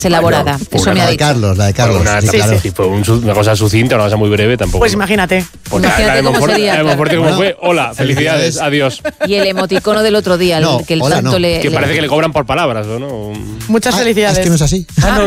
elaborada. Eso me ha La de dicho. Carlos, la de Carlos. Una, sí, claro. Si fue una cosa sucinta, una cosa muy breve, tampoco. Pues imagínate. Pues Imagínate cómo sería, La de Monforte, claro. ¿cómo fue? Hola, felicidades, adiós. Y el emoticono del otro día, No, que el hola, santo no. le... Que parece que le cobran por palabras, ¿o no? Muchas Ah, felicidades. es que no es así.